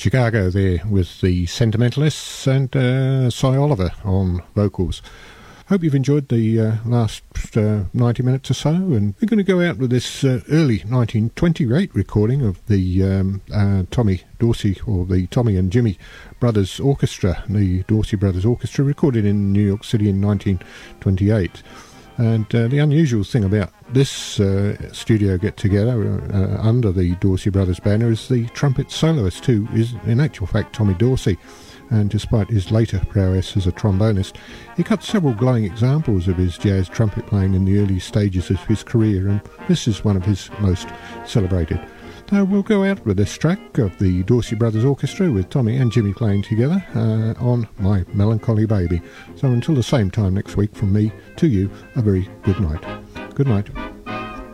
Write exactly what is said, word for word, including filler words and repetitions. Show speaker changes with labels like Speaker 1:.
Speaker 1: Chicago there with the Sentimentalists and uh, Cy Oliver on vocals. Hope you've enjoyed the uh, last uh, ninety minutes or so, and we're going to go out with this uh, early nineteen twenty-eight recording of the um, uh, Tommy Dorsey, or the Tommy and Jimmy Brothers Orchestra, the Dorsey Brothers Orchestra, recorded in New York City in nineteen twenty-eight. And uh, the unusual thing about this uh, studio get-together uh, under the Dorsey Brothers banner is the trumpet soloist, who is in actual fact Tommy Dorsey. And despite his later prowess as a trombonist, he cut several glowing examples of his jazz trumpet playing in the early stages of his career, and this is one of his most celebrated. So we'll go out with this track of the Dorsey Brothers Orchestra with Tommy and Jimmy playing together uh, on My Melancholy Baby. So until the same time next week, from me to you, a very good night. Good night.